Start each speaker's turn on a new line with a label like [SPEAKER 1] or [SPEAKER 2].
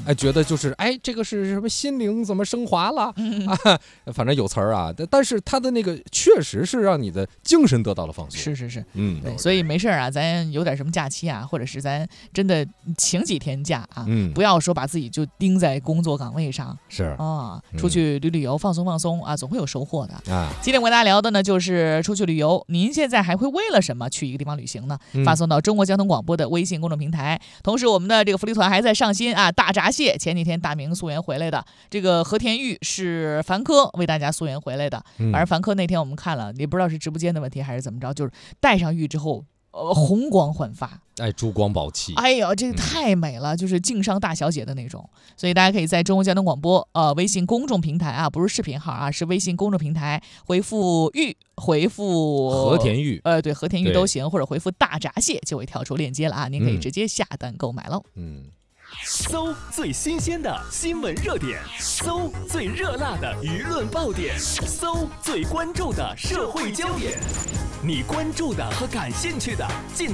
[SPEAKER 1] 觉得就是这个是什么心灵怎么升华了反正有词儿啊，但是它的那个确实是让你的精神得到了放松。
[SPEAKER 2] 是，对，所以没事啊，咱有点什么假期啊，或者是咱真的请几天假啊，不要说把自己就盯在工作岗位上，
[SPEAKER 1] 是
[SPEAKER 2] 啊，出去旅游放松啊，总会有收获的啊。今天我跟大家聊的呢，就是出去旅游，您现在还会为了什么去一个地方旅行呢？发送到中国交通广播的微信公众平台。同时，我们的这个福利团还在上新啊，大闸蟹前几天大明溯源回来的，这个和田玉是凡科为大家溯源回来的，而凡科那天我们看了，也不知道是直播间的问题还是怎么着，就是戴上玉之后。红光焕发，
[SPEAKER 1] 珠光宝气，
[SPEAKER 2] 哎呦，这个太美了，就是敬上大小姐的那种。所以大家可以在中国交通广播微信公众平台啊，不是视频号啊，是微信公众平台回复玉，回复
[SPEAKER 1] 和田玉，
[SPEAKER 2] 对，和田玉都行，或者回复大闸蟹就会跳出链接了啊，您可以直接下单购买喽。
[SPEAKER 3] 搜最新鲜的新闻热点，搜最热辣的舆论爆点，搜最关注的社会焦点，你关注的和感兴趣的尽